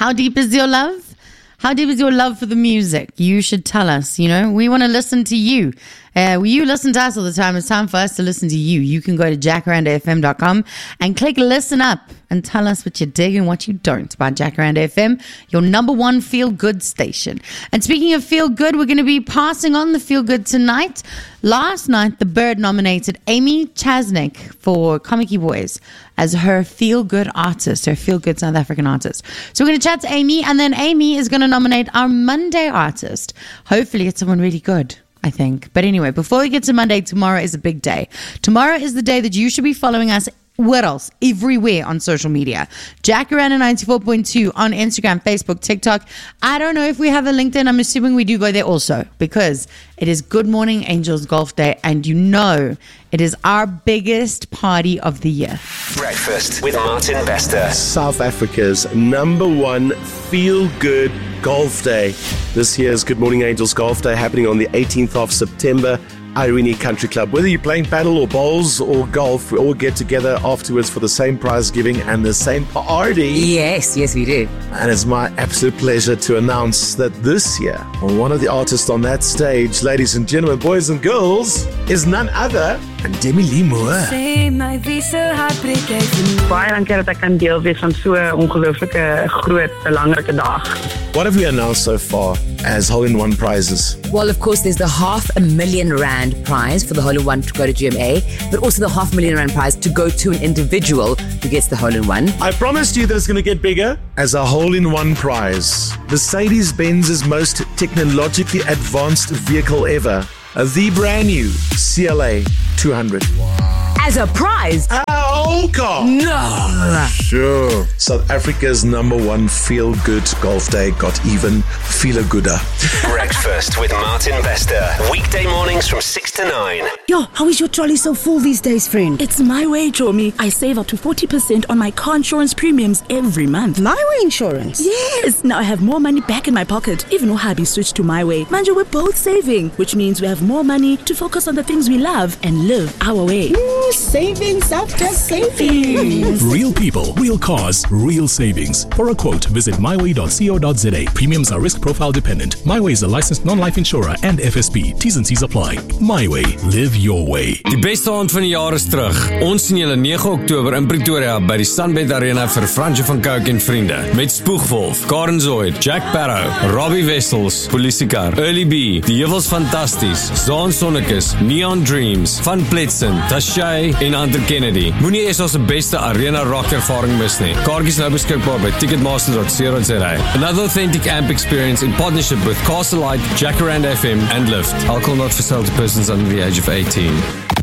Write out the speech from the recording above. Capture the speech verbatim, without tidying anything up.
How deep is your love? How deep is your love for the music? You should tell us, you know. We want to listen to you. Uh, you listen to us all the time. It's time for us to listen to you. You can go to jacaranda f m dot com and click listen up and tell us what you dig and what you don't about Jacaranda F M, your number one feel-good station. And speaking of feel-good, we're going to be passing on the feel-good tonight. Last night, The Bird nominated Amy Chasnick for Comic Boys as her feel-good artist, her feel-good South African artist. So we're going to chat to Amy, and then Amy is going to nominate our Monday artist. Hopefully it's someone really good, I think. But anyway, before we get to Monday, tomorrow is a big day. Tomorrow is the day that you should be following us. What else? Everywhere on social media. Jacaranda ninety-four point two on Instagram, Facebook, TikTok. I don't know if we have a LinkedIn. I'm assuming we do go there also, because it is Good Morning Angels Golf Day, and you know it is our biggest party of the year. Breakfast with Martin Bester. South Africa's number one feel-good golf day. This year's Good Morning Angels Golf Day happening on the eighteenth of September. Irene Country Club. Whether you're playing paddle or bowls or golf, we all get together afterwards for the same prize giving and the same party. Yes, yes we do. And it's my absolute pleasure to announce that this year, one of the artists on that stage, ladies and gentlemen, boys and girls, is none other than Demi Lee Moore. Baie dankie dat ek kan deel wees van so 'n ongelooflike groot belangrike dag. What have we announced so far as hole-in-one prizes? Well, of course, there's the half a million rand prize for the hole-in-one to go to G M A, but also the half a million rand prize to go to an individual who gets the hole-in-one. I promised you that it's going to get bigger. As a hole-in-one prize, Mercedes-Benz's most technologically advanced vehicle ever, the brand new C L A two hundred. As a prize? Our old car. No. Sure. South Africa's number one feel-good golf day got even feel-a-gooder. Breakfast with Martin Bester. Weekday mornings from six to nine. Yo, how is your trolley so full these days, friend? It's My Way, Chomi. I save up to forty percent on my car insurance premiums every month. My Way insurance? Yes. Now I have more money back in my pocket. Even though hubby switched to My Way. Manja, we're both saving, which means we have more money to focus on the things we love and live our way. Mm, savings after savings. Real people, real cars, real savings. For a quote, visit my way dot co dot z a. Premiums are risk profile dependent. My Way is a licensed non-life insurer and F S P. T's and C's apply. My Way. Live your way. Die beste aand van die jaar is terug. Ons sien julle nege Oktober in Pretoria by die Sunbed Arena vir Fransje van Cooke en vriende. Met Spoegwolf, Karen Zoid, Jack Barrow, Robbie Wessels, Polisiekar, Early B, Die Heuwels Fantasties, Zaan Sonnekus, Neon Dreams, Van Pletsen, Tashay en Hunter Kennedy. Moenie eers ons beste arena rock ervaring mis nie. Kaartjies nou beskikbaar by ticketmaster dot co dot z a. Another authentic amp experience in partnership with Castle Light, Jacaranda F M and Lyft. Alcohol not for sale to persons under the age of eighteen.